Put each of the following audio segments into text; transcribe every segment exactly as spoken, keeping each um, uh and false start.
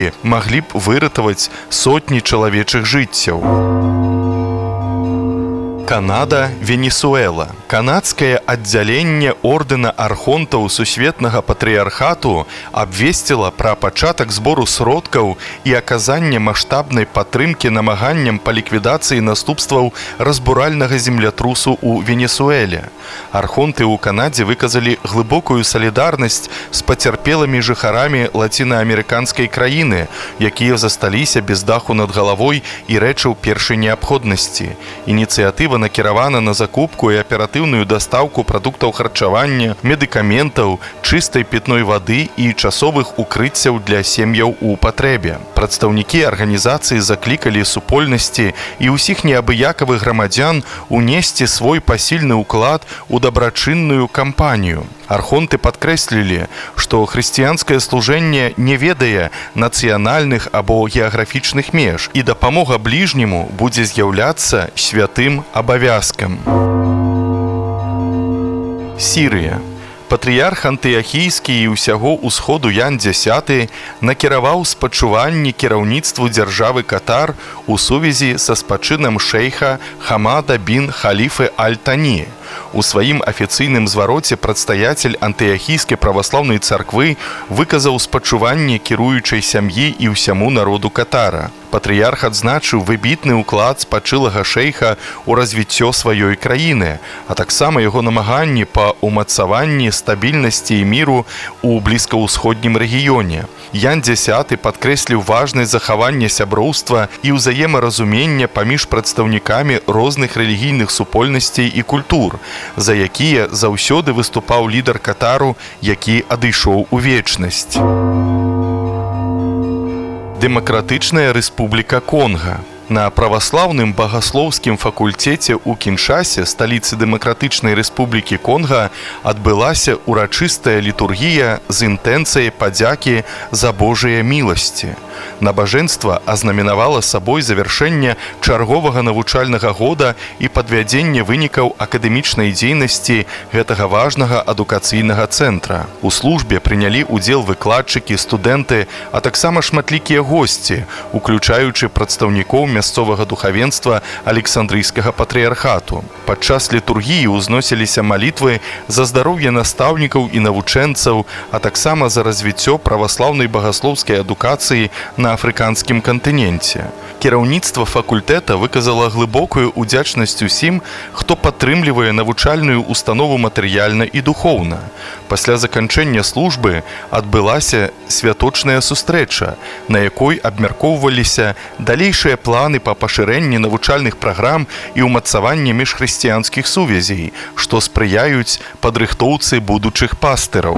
маглі б выратаваць сотні чалавечых жыццяў. Канада, Венесуэла. Канадскае аддзяленне ордэна архонтаў сусветнага патрыярхату абвесціла пра пачатак збору сродкаў і аказання маштабнай падтрымкі намаганням па ліквідацыі наступстваў разбуральнага землятрусу ў Венесуэле. Архонты ў Канадзе выказалі глыбокую салідарнасць з пацярпелымі жыхарамі лацінаамерыканскай краіны, якія засталіся без даху над галавой і рэчаў першай неабходнасці. Ініцыятыва накіравана на закупку і аператыўную дастаўку прадуктаў харчавання, медыкаментаў, чыстай пітной вады і часовых укрыццяў для сем'яў у патрэбе. Прадстаўнікі арганізацыі заклікалі супольнасці і ўсіх неабыякавых грамадзян унесці свой пасільны ўклад у дабрачынную кампанію. Архонты падкрэслілі, што хрысціянскае служэнне не ведае нацыянальных або геаграфічных меж, і дапамога бліжняму будзе з'яўляцца святым абавязкам. Сірыя. Патрыярх антыахійскі і ўсяго ўсходу Ян Дзясяты накіраваў спачуванні кіраўніцтву дзяржавы Катар у сувязі са спачынам шэйха Хамада бін Халіфы Аль-Тані. У сваім афіцыйным звароце прадстаяцель антыахійскай праваслаўнай царквы выказаў спачуванне кіруючай сям'і і ўсяму народу Катара. Патрыярх адзначыў выбітны ўклад спачылага шэйха ў развіццё сваёй краіны, а таксама яго намаганні па ўмацаванні стабільнасці і міру ў блізкаўсходнім рэгіёне. Ян Дзясяты падкрэсліў важнасць захавання сяброўства і ўзаемаразумення паміж прадстаўнікамі розных рэлігійных супольнасцей і культур, за якія заўсёды выступаў лідар Катару, які адышоў у вечнасць. Дэмакратычная рэспубліка Конга. На праваслаўным багаслоўскім факультэце ў Кіншасе, сталіцы Дэмакратычнай рэспублікі Конга, адбылася урачыстая літургія з інтэнцыяй падзякі за Божыя міласці. Набажэнства азнаменавала сабой завяршэнне чарговага навучальнага года і падвядзенне вынікаў акадэмічнай дзейнасці гэтага важнага адукацыйнага цэнтра. У службе прынялі ўдзел выкладчыкі, студэнты, а таксама шматлікія госці, уключаючы прадстаўнікоў мясцовага духавенства Александрыйскага патрыярхату. Падчас літургіі ўзносіліся малітвы за здароўе настаўнікаў і навучэнцаў, а таксама за развіццё праваслаўнай багаслоўскай адукацыі на афрыканскім кантыненце. Кіраўніцтва факультэта выказала глыбокую ўдзячнасць усім, хто падтрымлівае навучальную установу матэрыяльна і духоўна. Пасля заканчэння службы адбылася святочная сустрэча, на якой абмяркоўваліся далейшыя планы па пашырэнні навучальных праграм і ўмацаванні міжхрысціянскіх сувязей, што спрыяюць падрыхтоўцы будучых пастыраў.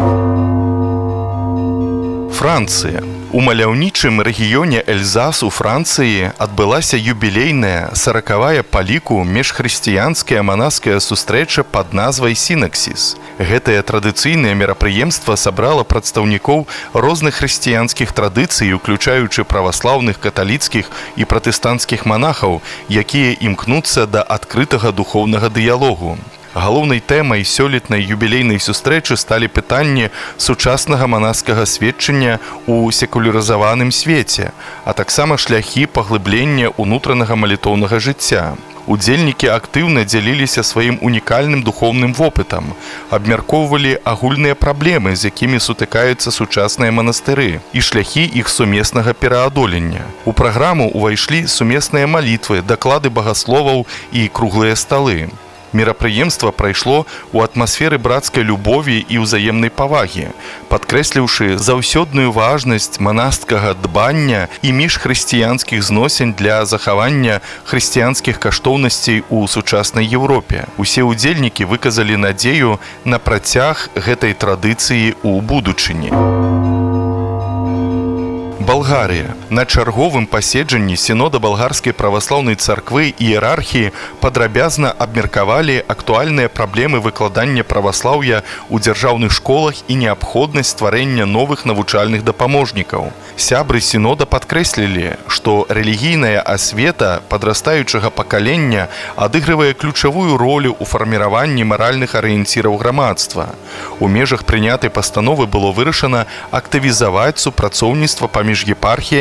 Францыя. У маляўнічым рэгіёне Эльзас у Францыі адбылася юбілейная саракавая па ліку міжхрысціянская манаская сустрэча пад назвай «Сінаксіс». Гэтае традыцыйнае мерапрыемства сабрала прадстаўнікоў розных хрысціянскіх традыцый, уключаючы праваслаўных, каталіцкіх і пратэстанцкіх манахаў, якія імкнуцца да адкрытага духоўнага дыялогу. Галоўнай тэмай сёлетнай юбілейнай сустрэчы сталі пытанні сучаснага манаскага сведчання ў секулярызаваным свеце, а таксама шляхі паглыблення ўнутранага малітоўнага жыцця. Удзельнікі актыўна дзяліліся сваім унікальным духоўным вопытам, абмяркоўвалі агульныя праблемы, з якімі сутыкаюцца сучасныя манастыры, і шляхі іх сумеснага пераадолення. У праграму ўвайшлі сумесныя малітвы, даклады багасловаў і круглыя сталы. Мерапрыемства прайшло ў атмасферы брацкай любові і ўзаемнай павагі, падкрэсліўшы заўсёдную важнасць манасцкага дбання і міжхрысціянскіх зносін для захавання хрысціянскіх каштоўнасцей у сучаснай Еўропе. Усе ўдзельнікі выказалі надзею на працяг гэтай традыцыі ў будучыні. Балгарія. На чарговым паседжанні сінода балгарскай праваслаўнай царквы і іерархіі падрабязна абмеркавалі актуальныя праблемы выкладання праваслаўя ў дзяржаўных школах і неабходнасць стварэння новых навучальных дапаможнікаў. Сябры сінода падкрэслілі, што рэлігійная асвета падрастаючага пакалення адыгрывае ключавую ролю ў фарміраванні маральных арыенціраў грамадства. У межах прынятай пастановы было вырашана актывізаваць супрацоўніцтва паміж паміж епархіямі